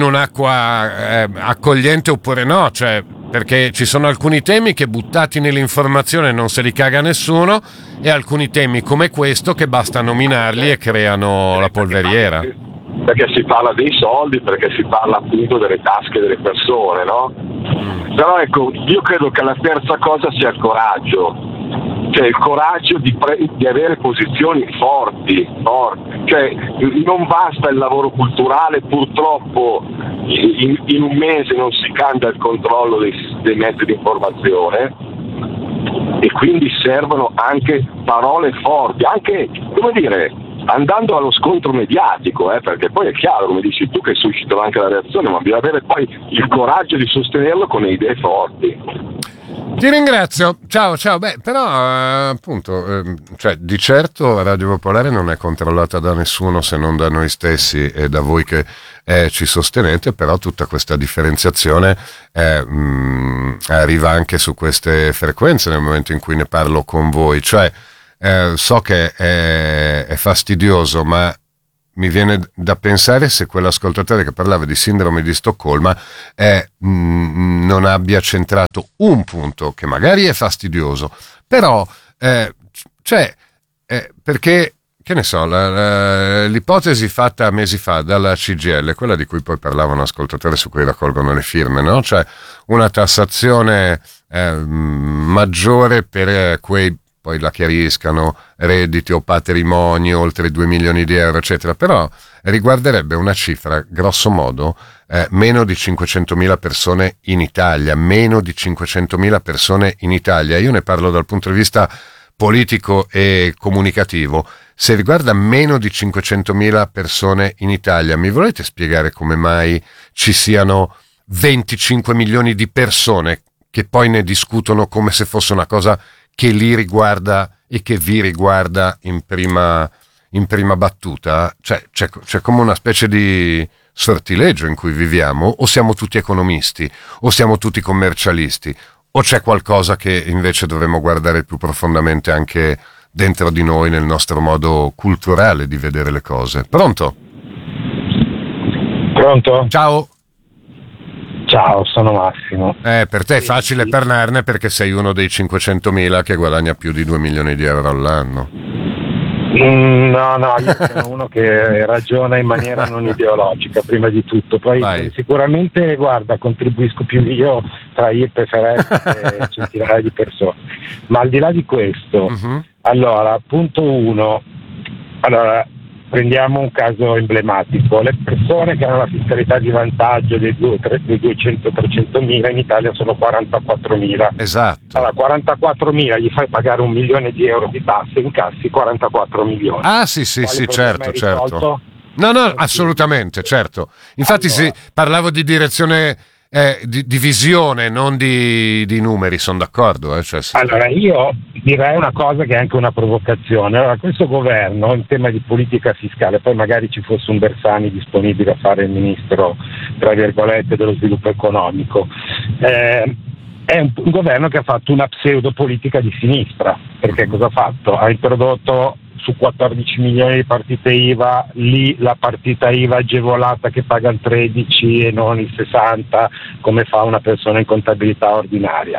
accogliente oppure no, cioè, perché ci sono alcuni temi che buttati nell'informazione non se li caga nessuno, e alcuni temi come questo che basta nominarli e creano la polveriera. Perché si parla dei soldi, perché si parla appunto delle tasche delle persone, no? Però ecco, io credo che la terza cosa sia il coraggio, cioè il coraggio di avere posizioni forti, cioè non basta il lavoro culturale, purtroppo in un mese non si cambia il controllo dei mezzi di informazione, e quindi servono anche parole forti, anche, come dire, andando allo scontro mediatico, perché poi è chiaro, come dici tu, che suscitano anche la reazione, ma bisogna avere poi il coraggio di sostenerlo con le idee forti. Ti ringrazio, ciao. Beh, però appunto, cioè, di certo Radio Popolare non è controllata da nessuno se non da noi stessi e da voi che ci sostenete, però tutta questa differenziazione arriva anche su queste frequenze nel momento in cui ne parlo con voi, cioè so che è fastidioso, ma mi viene da pensare se quell'ascoltatore che parlava di sindrome di Stoccolma non abbia centrato un punto che magari è fastidioso, però perché, che ne so, l'ipotesi fatta mesi fa dalla CGIL, quella di cui poi parlava un ascoltatore su cui raccolgono le firme, no? Cioè una tassazione maggiore per quei, poi la chiariscano, redditi o patrimoni oltre 2 milioni di euro, eccetera, però riguarderebbe una cifra, grosso modo, meno di 500.000 persone in Italia, meno di 500.000 persone in Italia. Io ne parlo dal punto di vista politico e comunicativo. Se riguarda meno di 500.000 persone in Italia, mi volete spiegare come mai ci siano 25 milioni di persone che poi ne discutono come se fosse una cosa che li riguarda e che vi riguarda in prima battuta? Cioè, c'è come una specie di sortileggio in cui viviamo, o siamo tutti economisti, o siamo tutti commercialisti, o c'è qualcosa che invece dovremmo guardare più profondamente anche dentro di noi, nel nostro modo culturale di vedere le cose. Pronto? Ciao. Ciao, sono Massimo. Per te è facile parlarne perché sei uno dei 500.000 che guadagna più di 2 milioni di euro all'anno. No, io sono uno che ragiona in maniera non ideologica, prima di tutto. Poi sicuramente, guarda, contribuisco più io tra IRPEF e centinaia di persone. Ma al di là di questo, allora, punto 1, prendiamo un caso emblematico: le persone che hanno la fiscalità di vantaggio dei 200-300 mila in Italia sono 44.000. Esatto. Allora, 44.000 gli fai pagare 1 milione di euro di tasse, incassi 44 milioni. Ah sì, certo. No, assolutamente, certo. Infatti parlavo di direzione, di visione, non di numeri, sono d'accordo. Allora, io direi una cosa che è anche una provocazione. Allora, questo governo, in tema di politica fiscale, poi magari ci fosse un Bersani disponibile a fare il ministro, tra virgolette, dello sviluppo economico, è un governo che ha fatto una pseudo politica di sinistra, perché cosa ha fatto? Ha introdotto su 14 milioni di partite IVA, lì la partita IVA agevolata che paga il 13 e non il 60 come fa una persona in contabilità ordinaria.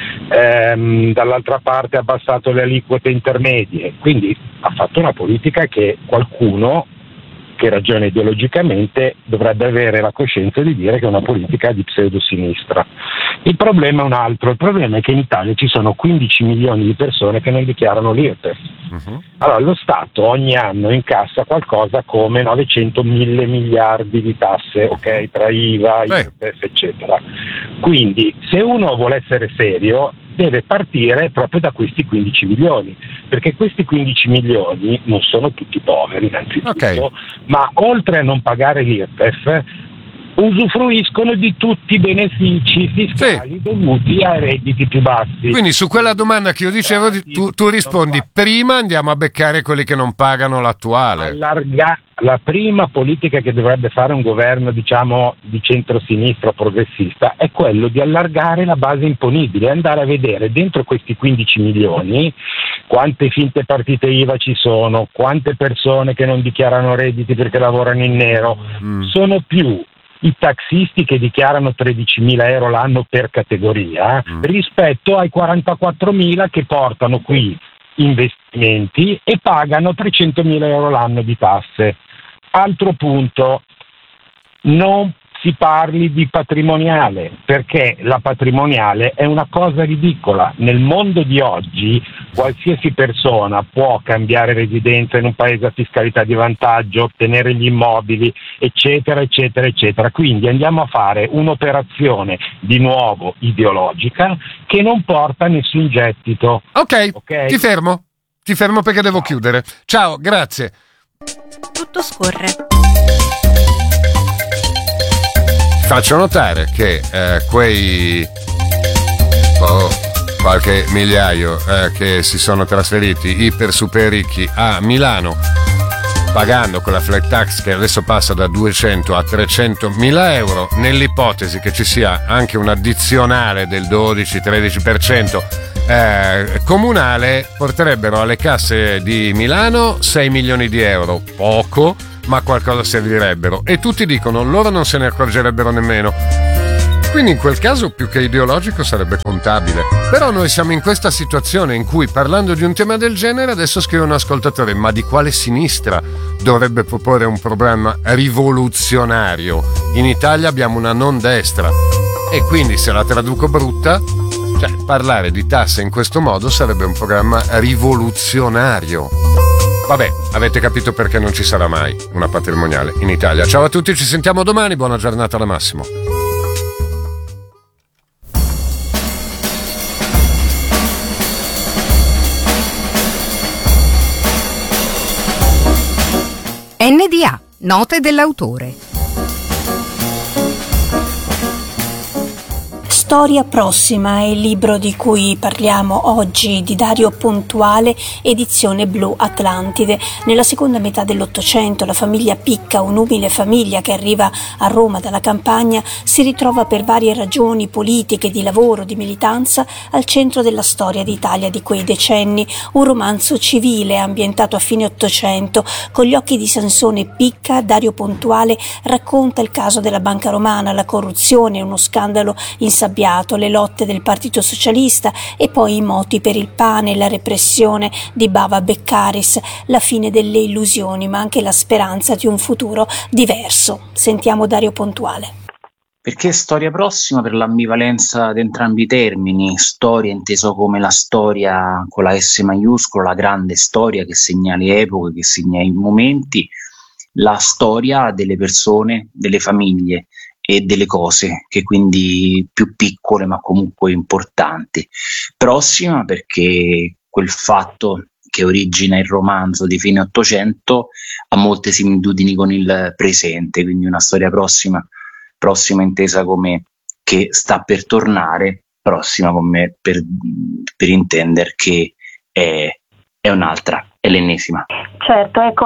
Dall'altra parte ha abbassato le aliquote intermedie, quindi ha fatto una politica che qualcuno che ragiona ideologicamente dovrebbe avere la coscienza di dire che è una politica di pseudosinistra. Il problema è un altro, il problema è che in Italia ci sono 15 milioni di persone che non dichiarano l'IRPEF. Allora lo Stato ogni anno incassa qualcosa come 900.000 miliardi di tasse, ok, tra IVA, IRPEF, eccetera. Quindi se uno vuole essere serio deve partire proprio da questi 15 milioni, perché questi 15 milioni non sono tutti poveri innanzitutto, ma oltre a non pagare l'IRPEF usufruiscono di tutti i benefici fiscali dovuti ai redditi più bassi. Quindi su quella domanda che io dicevo tu rispondi: prima andiamo a beccare quelli che non pagano l'attuale. La prima politica che dovrebbe fare un governo, diciamo, di centrosinistra progressista è quello di allargare la base imponibile, andare a vedere dentro questi 15 milioni quante finte partite IVA ci sono, quante persone che non dichiarano redditi perché lavorano in nero. Sono più i taxisti che dichiarano 13.000 euro l'anno per categoria rispetto ai 44.000 che portano qui investimenti e pagano 300.000 euro l'anno di tasse. Altro punto, non si parli di patrimoniale, perché la patrimoniale è una cosa ridicola. Nel mondo di oggi qualsiasi persona può cambiare residenza in un paese a fiscalità di vantaggio, ottenere gli immobili, eccetera, eccetera, eccetera. Quindi andiamo a fare un'operazione di nuovo ideologica che non porta a nessun gettito. Ok, ti fermo perché devo chiudere. Ciao, grazie. Tutto scorre. Faccio notare che quei qualche migliaio che si sono trasferiti iper super ricchi a Milano, pagando quella flat tax che adesso passa da 200 a 300 mila euro, nell'ipotesi che ci sia anche un addizionale del 12-13% comunale, porterebbero alle casse di Milano 6 milioni di euro, poco, ma qualcosa servirebbero, e tutti dicono loro non se ne accorgerebbero nemmeno. Quindi in quel caso più che ideologico sarebbe contabile. Però noi siamo in questa situazione in cui, parlando di un tema del genere, adesso scrive un ascoltatore: ma di quale sinistra dovrebbe proporre un programma rivoluzionario? In Italia abbiamo una non destra, e quindi, se la traduco brutta, cioè parlare di tasse in questo modo sarebbe un programma rivoluzionario. Vabbè, avete capito perché non ci sarà mai una patrimoniale in Italia. Ciao a tutti, ci sentiamo domani, buona giornata da Massimo. NDA, note dell'autore. Storia prossima è il libro di cui parliamo oggi, di Dario Pontuale, edizione Blu Atlantide. Nella seconda metà dell'Ottocento la famiglia Picca, un'umile famiglia che arriva a Roma dalla campagna, si ritrova per varie ragioni politiche, di lavoro, di militanza al centro della storia d'Italia di quei decenni. Un romanzo civile ambientato a fine Ottocento. Con gli occhi di Sansone Picca, Dario Pontuale racconta il caso della Banca Romana, la corruzione, uno scandalo insabbiato, le lotte del Partito Socialista e poi i moti per il pane, la repressione di Bava Beccaris, la fine delle illusioni, ma anche la speranza di un futuro diverso. Sentiamo Dario Pontuale. Perché storia prossima per l'ambivalenza di entrambi i termini, storia inteso come la storia con la S maiuscola, la grande storia che segna le epoche, che segna i momenti, la storia delle persone, delle famiglie e delle cose, che quindi più piccole ma comunque importanti. Prossima perché quel fatto che origina il romanzo di fine Ottocento ha molte similitudini con il presente, quindi una storia prossima intesa come che sta per tornare, prossima come per intendere che è un'altra, è l'ennesima. Certo, ecco,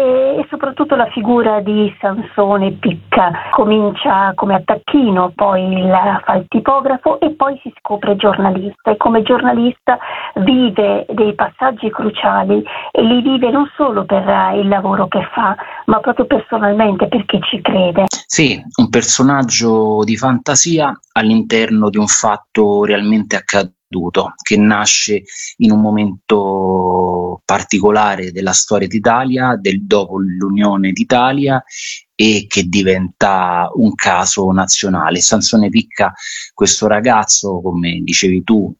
e soprattutto la figura di Sansone Picca. Comincia come attacchino, poi fa il tipografo e poi si scopre giornalista, e come giornalista vive dei passaggi cruciali, e li vive non solo per il lavoro che fa, ma proprio personalmente perché ci crede. Sì, un personaggio di fantasia all'interno di un fatto realmente accaduto, che nasce in un momento particolare della storia d'Italia, dopo l'Unione d'Italia, e che diventa un caso nazionale. Sansone Picca, questo ragazzo, come dicevi tu,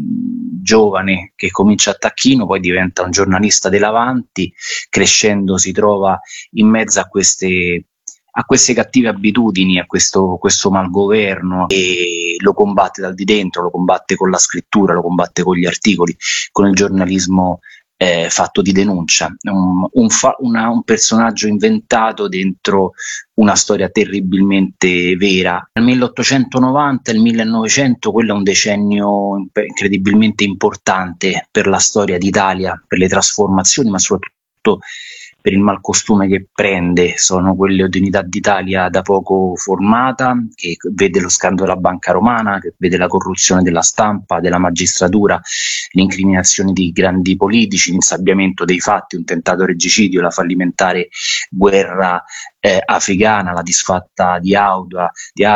giovane, che comincia a tacchino, poi diventa un giornalista dell'Avanti, crescendo si trova in mezzo a queste cattive abitudini, a questo malgoverno, e lo combatte dal di dentro, lo combatte con la scrittura, lo combatte con gli articoli, con il giornalismo fatto di denuncia, un personaggio inventato dentro una storia terribilmente vera. Nel 1890 e il 1900 quello è un decennio incredibilmente importante per la storia d'Italia, per le trasformazioni, ma soprattutto per il malcostume che prende. Sono quelle di Unità d'Italia da poco formata, che vede lo scandalo della Banca Romana, che vede la corruzione della stampa, della magistratura, l'incriminazione di grandi politici, l'insabbiamento dei fatti, un tentato regicidio, la fallimentare guerra africana, la disfatta di Adua,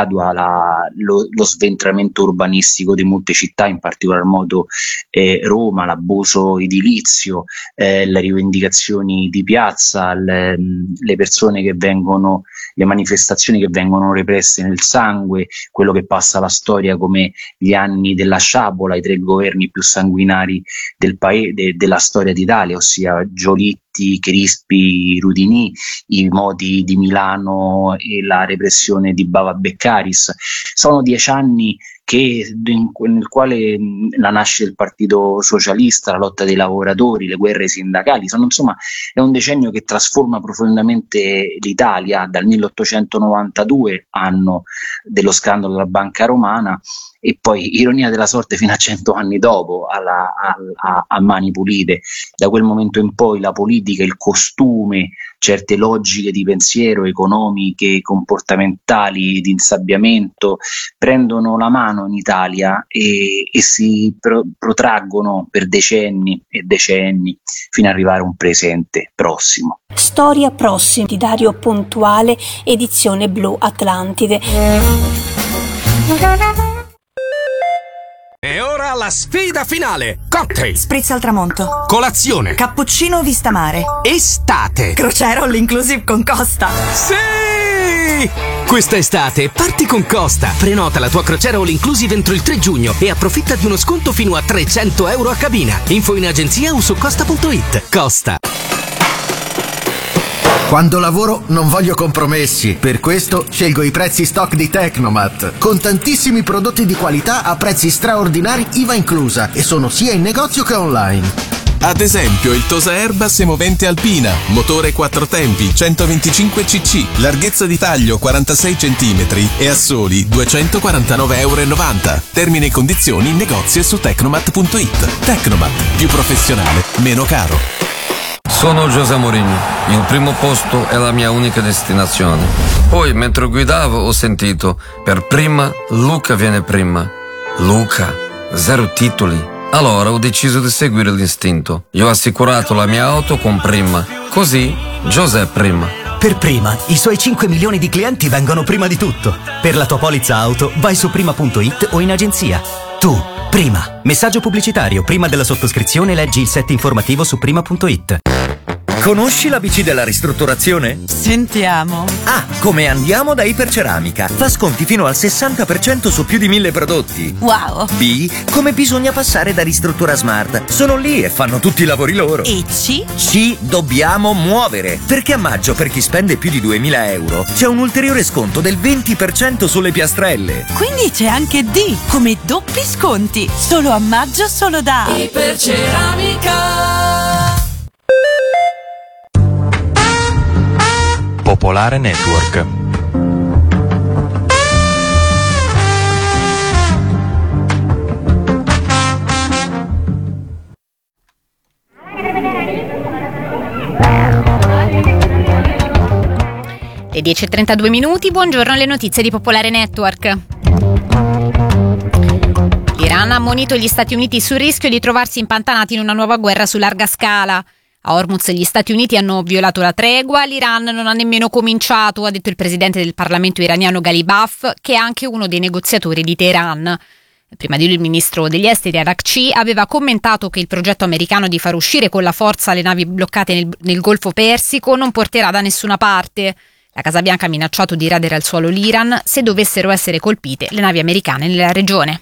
lo sventramento urbanistico di molte città, in particolar modo Roma, l'abuso edilizio, le rivendicazioni di piazza, le persone che vengono, le manifestazioni che vengono represse nel sangue, quello che passa alla storia come gli anni della sciabola, i 3 governi più sanguinari del paese, della storia d'Italia, ossia Giolitti, Crispi, Rudinì, i moti di Milano e la repressione di Bava Beccaris. Sono 10 anni nel quale la nascita del Partito Socialista, la lotta dei lavoratori, le guerre sindacali, è un decennio che trasforma profondamente l'Italia, dal 1892, anno dello scandalo della Banca Romana, e poi, ironia della sorte, fino a 100 anni dopo a mani pulite. Da quel momento in poi la politica, il costume, certe logiche di pensiero, economiche, comportamentali, di insabbiamento prendono la mano in Italia e si protraggono per decenni e decenni fino ad arrivare a un presente prossimo. Storia prossima di Dario Puntuale, edizione Blu Atlantide. E ora la sfida finale! Cocktail! Spritz al tramonto. Colazione! Cappuccino vista mare. Estate! Crociera all inclusive con Costa. Sì! Questa estate parti con Costa. Prenota la tua crociera all inclusive entro il 3 giugno e approfitta di uno sconto fino a €300 a cabina. Info in agenzia o su costa.it. Costa. Quando lavoro non voglio compromessi, per questo scelgo i prezzi stock di Tecnomat, con tantissimi prodotti di qualità a prezzi straordinari IVA inclusa, e sono sia in negozio che online. Ad esempio il Tosa Erba semovente Alpina, motore 4 tempi, 125 cc, larghezza di taglio 46 cm e a soli €249,90. Termini e condizioni in negozio e su tecnomat.it. Tecnomat, più professionale, meno caro. Sono José Mourinho, il primo posto è la mia unica destinazione. Poi, mentre guidavo, ho sentito, per prima, Luca viene prima. Luca, 0 titoli. Allora ho deciso di seguire l'istinto. Io ho assicurato la mia auto con Prima. Così, José prima. Per Prima, i suoi 5 milioni di clienti vengono prima di tutto. Per la tua polizza auto, vai su prima.it o in agenzia. Tu, Prima. Messaggio pubblicitario. Prima della sottoscrizione leggi il set informativo su prima.it. Conosci la BC della ristrutturazione? Sentiamo. A. Come andiamo da Iperceramica. Fa sconti fino al 60% su più di 1000 prodotti. Wow. B. Come bisogna passare da Ristruttura Smart. Sono lì e fanno tutti i lavori loro. E C? C. Dobbiamo muovere. Perché a maggio, per chi spende più di €2000, c'è un ulteriore sconto del 20% sulle piastrelle. Quindi c'è anche D, come doppi sconti. Solo a maggio, solo da Iperceramica. Popolare Network. Le 10:32 minuti, buongiorno alle notizie di Popolare Network. L'Iran ha ammonito gli Stati Uniti sul rischio di trovarsi impantanati in una nuova guerra su larga scala. A Hormuz gli Stati Uniti hanno violato la tregua, l'Iran non ha nemmeno cominciato, ha detto il presidente del Parlamento iraniano Ghalibaf, che è anche uno dei negoziatori di Teheran. Prima di lui il ministro degli esteri Arakci aveva commentato che il progetto americano di far uscire con la forza le navi bloccate nel Golfo Persico non porterà da nessuna parte. La Casa Bianca ha minacciato di radere al suolo l'Iran se dovessero essere colpite le navi americane nella regione.